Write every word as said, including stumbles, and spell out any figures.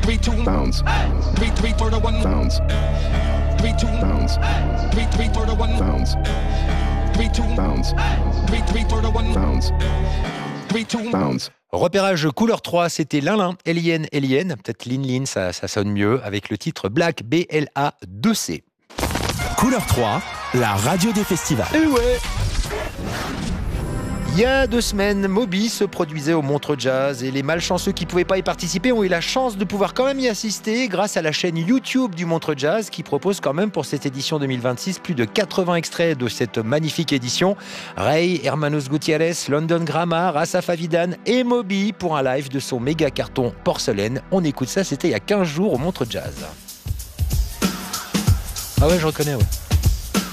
Bounce. Three, three for the one. Bounce. Three, two. Bounce. Three, three for the one. Bounce. Three, two. Bounce. Three, three for the one. Bounce. Three, two. Bounce. Repérage couleur trois, c'était Linlin, Alien, Alien. Peut-être Lin Lin, ça, ça sonne mieux, avec le titre Black, B L A deux C. Couleur trois, la radio des festivals. Et ouais. Il y a deux semaines, Moby se produisait au Montreux Jazz et les malchanceux qui ne pouvaient pas y participer ont eu la chance de pouvoir quand même y assister grâce à la chaîne YouTube du Montreux Jazz qui propose quand même pour cette édition deux mille vingt-six plus de quatre-vingts extraits de cette magnifique édition. Ray, Hermanos Gutiérrez, London Grammar, Asaf Avidan et Moby pour un live de son méga carton Porcelaine. On écoute ça, c'était il y a quinze jours au Montreux Jazz. Ah ouais, je reconnais, ouais.